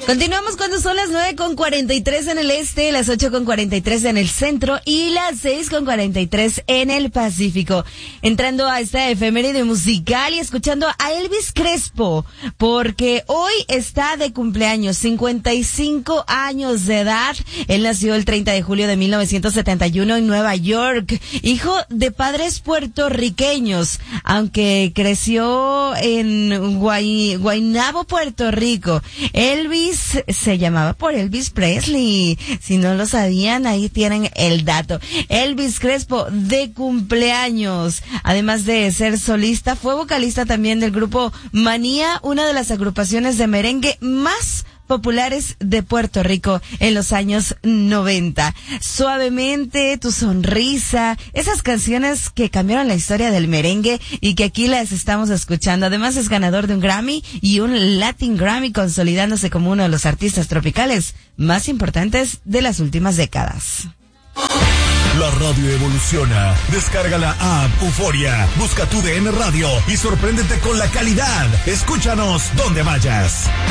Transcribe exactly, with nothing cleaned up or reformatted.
Continuamos cuando son las nueve con cuarenta y tres en el este, las ocho con cuarenta y tres en el centro y las seis con cuarenta y tres en el Pacífico. Entrando a esta efeméride musical y escuchando a Elvis Crespo, porque hoy está de cumpleaños, cincuenta y cinco años de edad. Él nació el treinta de julio de mil novecientos setenta y uno en Nueva York, hijo de padres puertorriqueños, aunque creció en Guay, Guaynabo, Puerto Rico. Elvis se llamaba por Elvis Presley. Si no lo sabían, ahí tienen el dato. Elvis Crespo de cumpleaños. Además de ser solista, fue vocalista también del grupo Manía, una de las agrupaciones de merengue más populares de Puerto Rico en los años noventa. Suavemente, Tu Sonrisa, esas canciones que cambiaron la historia del merengue y que aquí las estamos escuchando. Además es ganador de un Grammy y un Latin Grammy, consolidándose como uno de los artistas tropicales más importantes de las últimas décadas. La radio evoluciona. Descarga la app Euforia, busca tu D N Radio y sorpréndete con la calidad. Escúchanos donde vayas.